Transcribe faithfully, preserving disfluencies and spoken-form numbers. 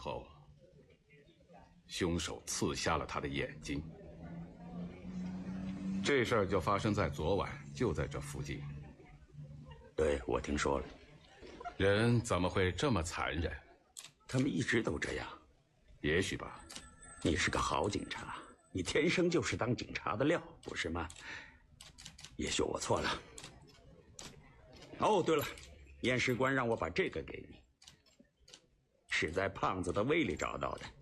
后，凶手刺瞎了他的眼睛。这事儿就发生在昨晚，就在这附近。 对，我听说了。 人怎么会这么残忍？ 他们一直都这样。 也许吧。 你是个好警察，你天生就是当警察的料，不是吗？也许我错了。哦，对了，验尸官让我把这个给你，是在胖子的胃里找到的。